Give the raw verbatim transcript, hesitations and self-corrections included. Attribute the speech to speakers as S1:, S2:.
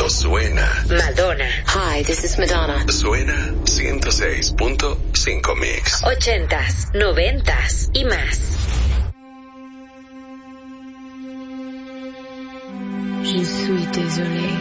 S1: mundo suena.
S2: Madonna.
S3: Hi, this is Madonna.
S1: Suena ciento seis punto cinco Mix.
S2: Ochentas, noventas y más.
S4: Je suis désolée.